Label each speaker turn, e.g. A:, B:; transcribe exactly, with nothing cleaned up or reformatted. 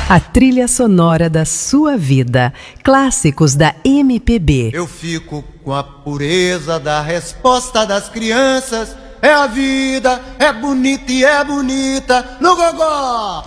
A: A trilha sonora da sua vida. Clássicos da M P B.
B: Eu fico com a pureza da resposta das crianças. É a vida, é bonita e é bonita no gogó.